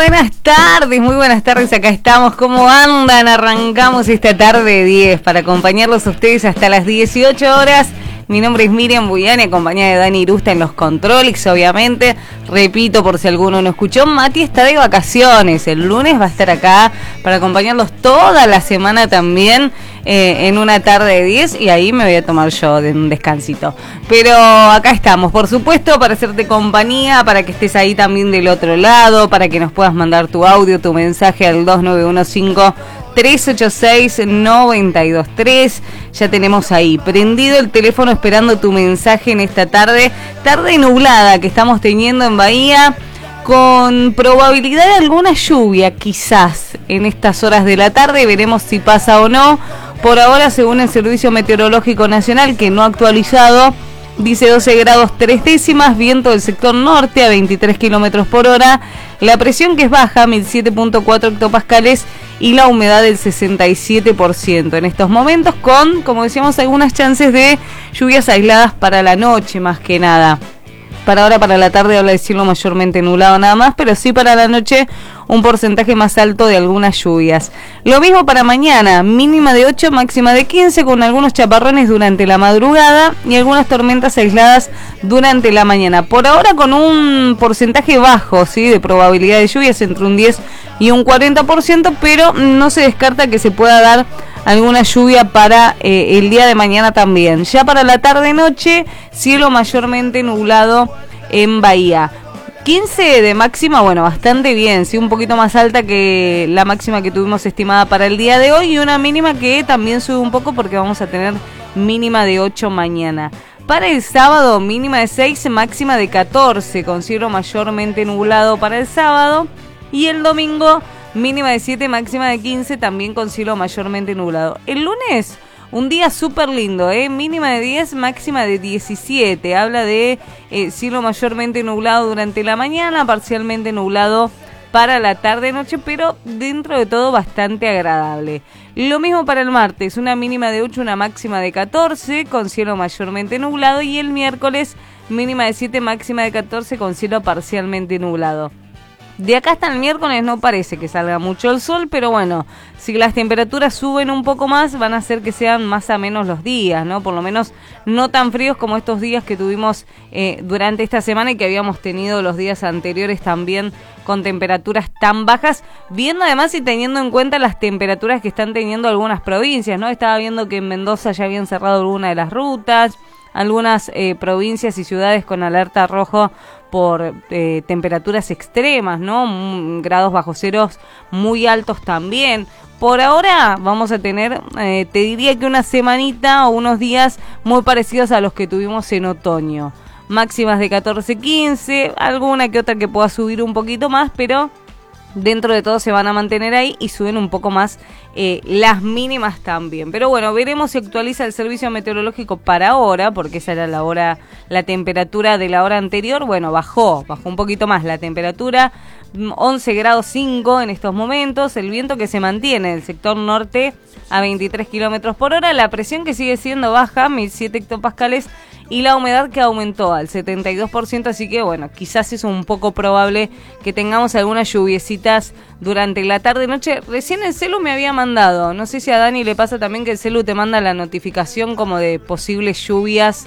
muy buenas tardes, acá estamos. ¿Cómo andan? Arrancamos esta tarde 10 para acompañarlos a ustedes hasta las 18 horas. Mi nombre es Miriam Buyani, acompañada de Dani Irusta en los controles, obviamente. Repito, por si alguno no escuchó, Mati está de vacaciones. El lunes va a estar acá para acompañarlos toda la semana también, en una tarde de 10, y ahí me voy a tomar yo de un descansito. Pero acá estamos, por supuesto, para hacerte compañía, para que estés ahí también del otro lado, para que nos puedas mandar tu audio, tu mensaje al 2915-386-923. Ya tenemos ahí prendido el teléfono esperando tu mensaje en esta tarde nublada que estamos teniendo en Bahía, con probabilidad de alguna lluvia quizás en estas horas de la tarde. Veremos si pasa o no. Por ahora, según el Servicio Meteorológico Nacional, que no ha actualizado, dice 12 grados 3 décimas, viento del sector norte a 23 kilómetros por hora, la presión que es baja, 1007.4 hectopascales, y la humedad del 67% en estos momentos, con, como decíamos, algunas chances de lluvias aisladas para la noche, más que nada. Para ahora, para la tarde, habla de cielo mayormente nublado nada más, pero sí para la noche un porcentaje más alto de algunas lluvias. Lo mismo para mañana, mínima de 8, máxima de 15, con algunos chaparrones durante la madrugada y algunas tormentas aisladas durante la mañana. Por ahora con un porcentaje bajo, ¿sí?, de probabilidad de lluvias, entre un 10 y un 40%, pero no se descarta que se pueda dar alguna lluvia para el día de mañana también. Ya para la tarde-noche, cielo mayormente nublado en Bahía. 15 de máxima, bueno, bastante bien, sí, un poquito más alta que la máxima que tuvimos estimada para el día de hoy, y una mínima que también sube un poco porque vamos a tener mínima de 8 mañana. Para el sábado, mínima de 6, máxima de 14, con cielo mayormente nublado para el sábado, y el domingo, mínima de 7, máxima de 15, también con cielo mayormente nublado. El lunes, un día súper lindo, mínima de 10, máxima de 17. Habla de cielo mayormente nublado durante la mañana, parcialmente nublado para la tarde-noche, pero dentro de todo bastante agradable. Lo mismo para el martes, una mínima de 8, una máxima de 14, con cielo mayormente nublado. Y el miércoles, mínima de 7, máxima de 14, con cielo parcialmente nublado. De acá hasta el miércoles no parece que salga mucho el sol, pero bueno, si las temperaturas suben un poco más, van a hacer que sean más amenos los días, ¿no? Por lo menos no tan fríos como estos días que tuvimos durante esta semana, y que habíamos tenido los días anteriores también con temperaturas tan bajas, viendo además y teniendo en cuenta las temperaturas que están teniendo algunas provincias, ¿no? Estaba viendo que en Mendoza ya habían cerrado alguna de las rutas, algunas provincias y ciudades con alerta rojo por temperaturas extremas, ¿no? Grados bajo ceros muy altos también. Por ahora vamos a tener, te diría que una semanita o unos días muy parecidos a los que tuvimos en otoño. Máximas de 14, 15, alguna que otra que pueda subir un poquito más, pero dentro de todo se van a mantener ahí, y suben un poco más las mínimas también. Pero bueno, veremos si actualiza el servicio meteorológico para ahora, porque esa era la temperatura de la hora anterior. Bueno, bajó un poquito más la temperatura, 11 grados 5 en estos momentos. El viento que se mantiene en el sector norte a 23 kilómetros por hora, la presión que sigue siendo baja, 1007 hectopascales, y la humedad que aumentó al 72%, así que bueno, quizás es un poco probable que tengamos algunas lluviecitas durante la tarde-noche. Recién el celu me había mandado, no sé si a Dani le pasa también, que el celu te manda la notificación como de posibles lluvias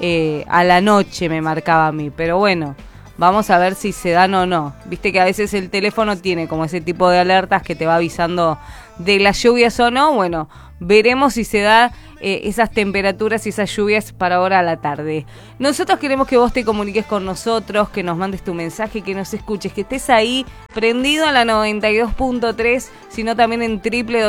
a la noche, me marcaba a mí, pero bueno, vamos a ver si se dan o no. Viste que a veces el teléfono tiene como ese tipo de alertas que te va avisando de las lluvias o no. Bueno, veremos si se da esas temperaturas y esas lluvias para ahora a la tarde. Nosotros queremos que vos te comuniques con nosotros, que nos mandes tu mensaje, que nos escuches, que estés ahí prendido a la 92.3, sino también en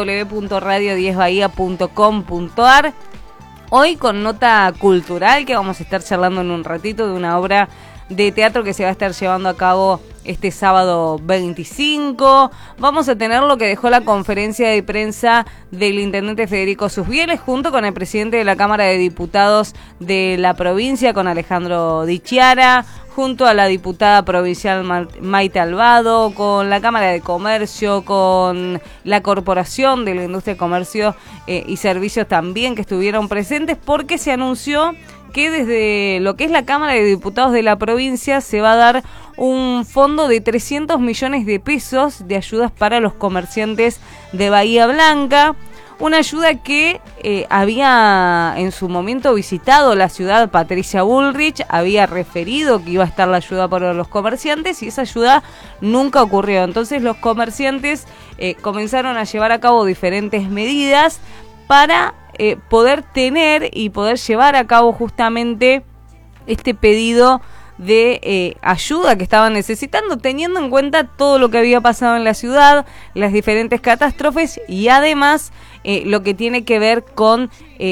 www.radio10bahia.com.ar. Hoy con nota cultural, que vamos a estar charlando en un ratito de una obra de teatro que se va a estar llevando a cabo este sábado 25. Vamos a tener lo que dejó la conferencia de prensa del intendente Federico Susbieles junto con el presidente de la Cámara de Diputados de la provincia, con Alejandro Di Chiara, junto a la diputada provincial Maite Albado, con la Cámara de Comercio, con la Corporación de la Industria de Comercio y Servicios también, que estuvieron presentes, porque se anunció que desde lo que es la Cámara de Diputados de la provincia se va a dar un fondo de 300 millones de pesos de ayudas para los comerciantes de Bahía Blanca. Una ayuda que había en su momento visitado la ciudad Patricia Bullrich, había referido que iba a estar la ayuda para los comerciantes y esa ayuda nunca ocurrió. Entonces los comerciantes comenzaron a llevar a cabo diferentes medidas para poder tener y poder llevar a cabo justamente este pedido de ayuda que estaban necesitando, teniendo en cuenta todo lo que había pasado en la ciudad, las diferentes catástrofes y además lo que tiene que ver con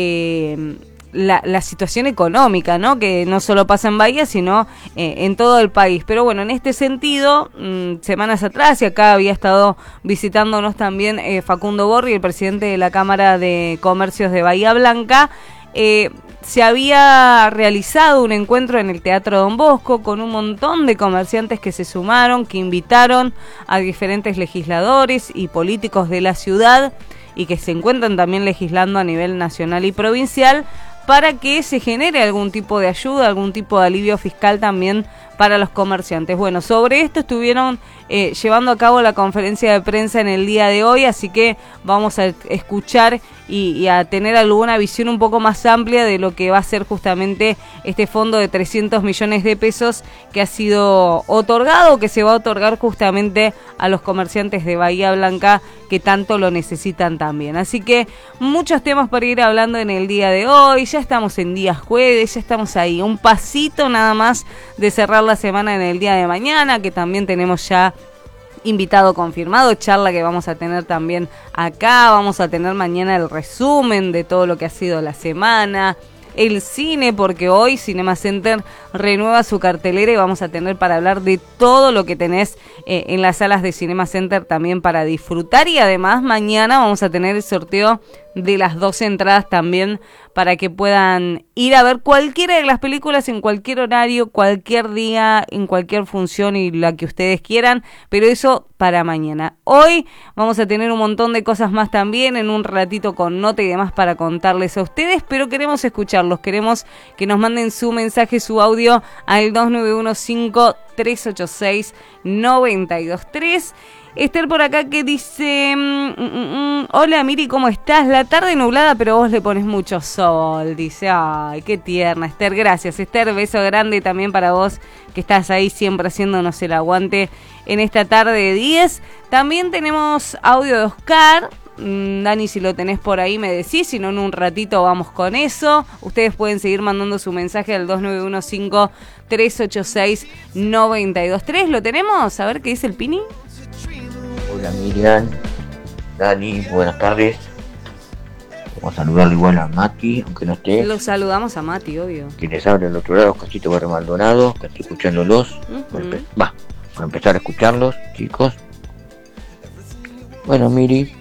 la situación económica, ¿no? Que no solo pasa en Bahía, sino en todo el país. Pero bueno, en este sentido, semanas atrás, y acá había estado visitándonos también Facundo Borri, el presidente de la Cámara de Comercios de Bahía Blanca, se había realizado un encuentro en el Teatro Don Bosco con un montón de comerciantes que se sumaron, que invitaron a diferentes legisladores y políticos de la ciudad y que se encuentran también legislando a nivel nacional y provincial para que se genere algún tipo de ayuda, algún tipo de alivio fiscal también para los comerciantes. Bueno, sobre esto estuvieron llevando a cabo la conferencia de prensa en el día de hoy, así que vamos a escuchar y a tener alguna visión un poco más amplia de lo que va a ser justamente este fondo de 300 millones de pesos que ha sido otorgado, que se va a otorgar justamente a los comerciantes de Bahía Blanca que tanto lo necesitan también. Así que muchos temas para ir hablando en el día de hoy, ya estamos en días jueves, ya estamos ahí, un pasito nada más de cerrar la semana en el día de mañana, que también tenemos ya invitado confirmado, charla que vamos a tener también acá, vamos a tener mañana el resumen de todo lo que ha sido la semana, el cine, porque hoy Cinema Center renueva su cartelera y vamos a tener para hablar de todo lo que tenés en las salas de Cinema Center también para disfrutar, y además mañana vamos a tener el sorteo de las 2 entradas también para que puedan ir a ver cualquiera de las películas en cualquier horario, cualquier día, en cualquier función y la que ustedes quieran, pero eso para mañana. Hoy vamos a tener un montón de cosas más también, en un ratito con nota y demás para contarles a ustedes, pero queremos escucharlos, queremos que nos manden su mensaje, su audio al 2915-386-923. Esther por acá que dice, hola Miri, ¿cómo estás? La tarde nublada, pero vos le pones mucho sol, dice. Ay, qué tierna, Esther. Gracias, Esther. Beso grande también para vos, que estás ahí siempre haciéndonos el aguante en esta tarde de 10. También tenemos audio de Oscar. Dani, si lo tenés por ahí me decís, si no en un ratito vamos con eso. Ustedes pueden seguir mandando su mensaje al 2915-386-923. ¿Lo tenemos? A ver qué dice el Pini. Hola Miriam, Dani, buenas tardes. Vamos a saludarle igual a Mati, aunque no esté. Lo saludamos a Mati, obvio. Quienes hablan al otro lado, Casito Barrio Maldonado, que estoy escuchándolos. Voy a empezar a escucharlos, chicos. Bueno, Miri,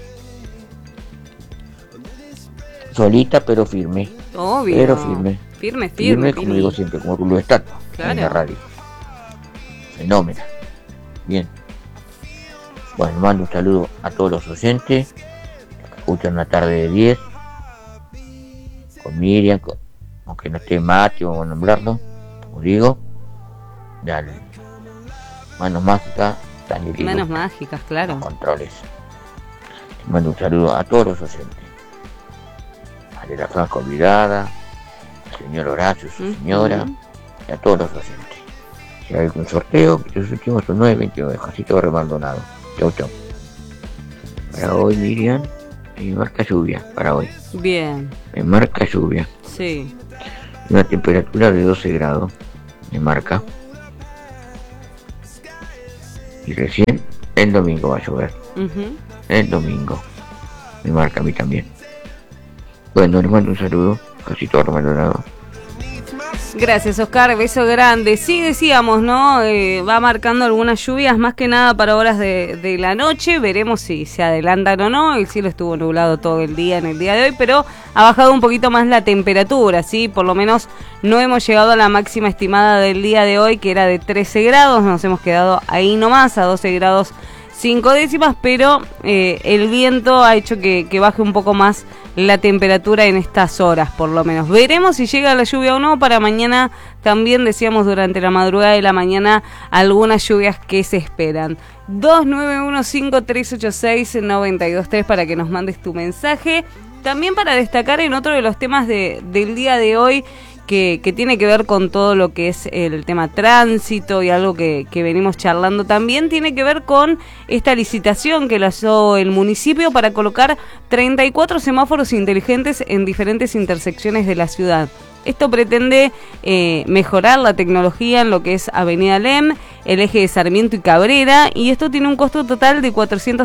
solita pero firme. Obvio. Pero firme. Firme, como digo siempre, como rulo de estatua. Claro. En la radio. Fenómeno. Bien. Bueno, mando un saludo a todos los oyentes que escuchan una tarde de 10 con Miriam, aunque no esté Mati, vamos a nombrarlo, como digo. Dale. Manos mágicas, Daniel. Manos mágicas, claro. Los controles. Mando un saludo a todos los oyentes. A la Franca Olvidada, al señor Horacio, su señora, y a todos los oyentes. Si hay algún sorteo, los últimos son 9.29, Jacito Barrio Maldonado. Chau, chau. Para hoy, Miriam, me marca lluvia, para hoy. Bien. Me marca lluvia. Sí. Una temperatura de 12 grados, me marca. Y recién, el domingo va a llover. El domingo. Me marca a mí también. Bueno, les mando un saludo, Jacito Barrio Maldonado. Gracias, Oscar, beso grande. Sí, decíamos, ¿no? Va marcando algunas lluvias, más que nada para horas de la noche. Veremos si se adelantan o no. El cielo estuvo nublado todo el día en el día de hoy, pero ha bajado un poquito más la temperatura, ¿sí? Por lo menos no hemos llegado a la máxima estimada del día de hoy, que era de 13 grados. Nos hemos quedado ahí nomás, a 12 grados 5 décimas, pero el viento ha hecho que baje un poco más la temperatura en estas horas, por lo menos. Veremos si llega la lluvia o no. Para mañana también decíamos durante la madrugada de la mañana algunas lluvias que se esperan. 2915-386-923 para que nos mandes tu mensaje. También para destacar en otro de los temas del día de hoy, que tiene que ver con todo lo que es el tema tránsito y algo que venimos charlando también, tiene que ver con esta licitación que lanzó el municipio para colocar 34 semáforos inteligentes en diferentes intersecciones de la ciudad. Esto pretende mejorar la tecnología en lo que es Avenida Alem, el eje de Sarmiento y Cabrera, y esto tiene un costo total de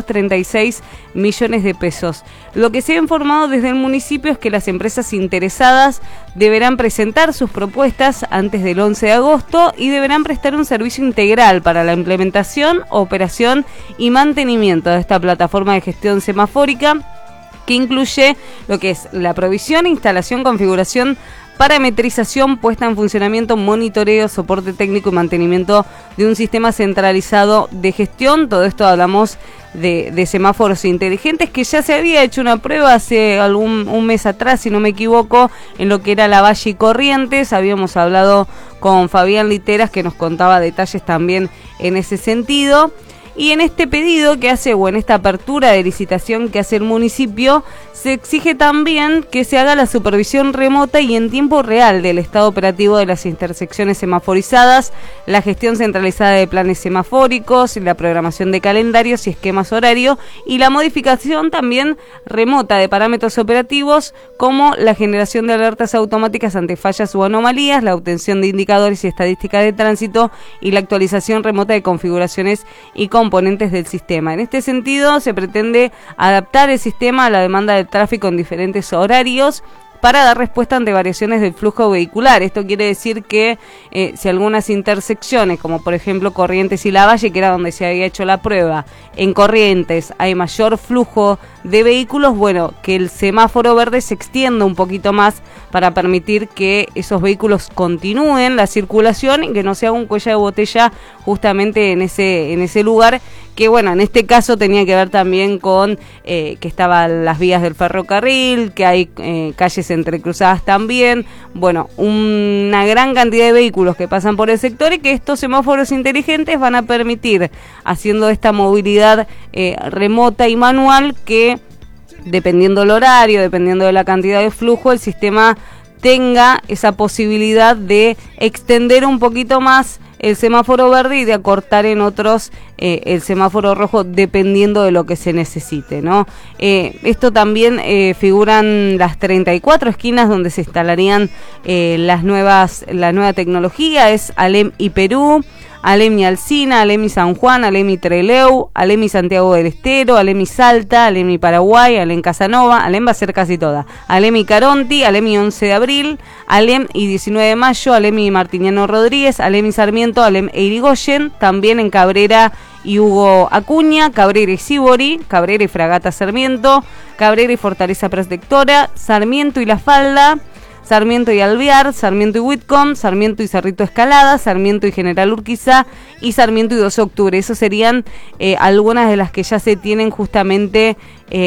436 millones de pesos. Lo que se ha informado desde el municipio es que las empresas interesadas deberán presentar sus propuestas antes del 11 de agosto y deberán prestar un servicio integral para la implementación, operación y mantenimiento de esta plataforma de gestión semafórica, que incluye lo que es la provisión, instalación, configuración, parametrización, puesta en funcionamiento, monitoreo, soporte técnico y mantenimiento de un sistema centralizado de gestión. Todo esto hablamos de semáforos inteligentes, que ya se había hecho una prueba hace un mes atrás, si no me equivoco, en lo que era Lavalle y Corrientes. Habíamos hablado con Fabián Literas, que nos contaba detalles también en ese sentido. Y en este pedido que hace, o en esta apertura de licitación que hace el municipio, se exige también que se haga la supervisión remota y en tiempo real del estado operativo de las intersecciones semaforizadas, la gestión centralizada de planes semafóricos, la programación de calendarios y esquemas horarios, y la modificación también remota de parámetros operativos, como la generación de alertas automáticas ante fallas o anomalías, la obtención de indicadores y estadísticas de tránsito y la actualización remota de configuraciones y componentes del sistema. En este sentido, se pretende adaptar el sistema a la demanda del tráfico en diferentes horarios para dar respuesta ante variaciones del flujo vehicular. Esto quiere decir que si algunas intersecciones, como por ejemplo Corrientes y Lavalle, que era donde se había hecho la prueba, en Corrientes hay mayor flujo de vehículos, bueno, que el semáforo verde se extienda un poquito más para permitir que esos vehículos continúen la circulación y que no sea un cuello de botella justamente en ese lugar, que bueno, en este caso tenía que ver también con que estaban las vías del ferrocarril, que hay calles entrecruzadas también, bueno, una gran cantidad de vehículos que pasan por el sector, y que estos semáforos inteligentes van a permitir, haciendo esta movilidad remota y manual, que dependiendo del horario, dependiendo de la cantidad de flujo, el sistema tenga esa posibilidad de extender un poquito más el semáforo verde y de acortar en otros el semáforo rojo, dependiendo de lo que se necesite, ¿no? Esto también figuran las 34 esquinas donde se instalarían la nueva tecnología. Es Alem y Perú, Alem y Alsina, Alem y San Juan, Alem y Trelew, Alem y Santiago del Estero, Alem y Salta, Alem y Paraguay, Alem Casanova, Alem va a ser casi toda, Alem y Caronti, Alem y 11 de abril, Alem y 19 de mayo, Alem y Martiniano Rodríguez, Alem y Sarmiento, Alem e Irigoyen, también en Cabrera y Hugo Acuña, Cabrera y Sibori, Cabrera y Fragata Sarmiento, Cabrera y Fortaleza Protectora, Sarmiento y La Falda, Sarmiento y Alvear, Sarmiento y Whitcomb, Sarmiento y Cerrito Escalada, Sarmiento y General Urquiza y Sarmiento y 12 de octubre. Esos serían algunas de las que ya se tienen justamente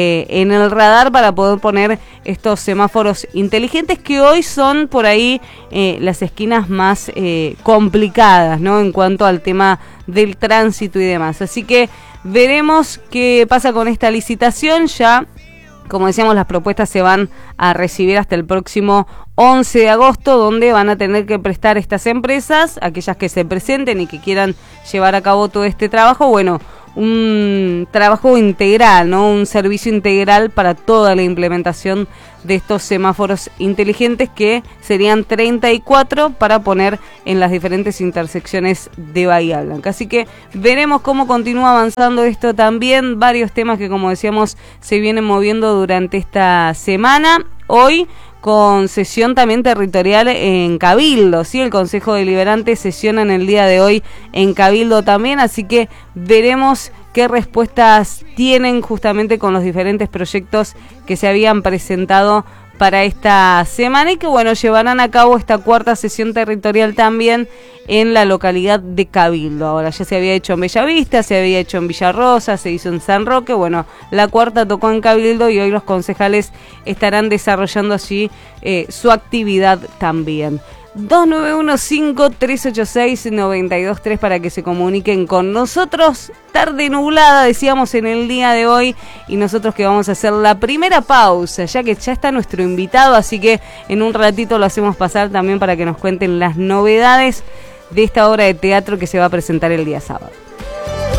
en el radar para poder poner estos semáforos inteligentes, que hoy son por ahí las esquinas más complicadas, ¿no?, en cuanto al tema del tránsito y demás. Así que veremos qué pasa con esta licitación. Ya, como decíamos, las propuestas se van a recibir hasta el próximo 11 de agosto, donde van a tener que prestar estas empresas, aquellas que se presenten y que quieran llevar a cabo todo este trabajo, bueno, un trabajo integral, ¿no?, un servicio integral para toda la implementación de estos semáforos inteligentes, que serían 34 para poner en las diferentes intersecciones de Bahía Blanca. Así que veremos cómo continúa avanzando esto también. Varios temas que, como decíamos, se vienen moviendo durante esta semana. Hoy, con sesión también territorial en Cabildo, ¿sí? El Consejo Deliberante sesiona en el día de hoy en Cabildo también, así que veremos qué respuestas tienen justamente con los diferentes proyectos que se habían presentado para esta semana y que bueno, llevarán a cabo esta cuarta sesión territorial también en la localidad de Cabildo. Ahora ya se había hecho en Bellavista, se había hecho en Villarrosa, se hizo en San Roque, bueno, la cuarta tocó en Cabildo y hoy los concejales estarán desarrollando allí su actividad también. 2915-386-923 para que se comuniquen con nosotros. Tarde nublada, decíamos en el día de hoy, y nosotros que vamos a hacer la primera pausa, ya que ya está nuestro invitado, así que en un ratito lo hacemos pasar también para que nos cuenten las novedades de esta obra de teatro que se va a presentar el día sábado.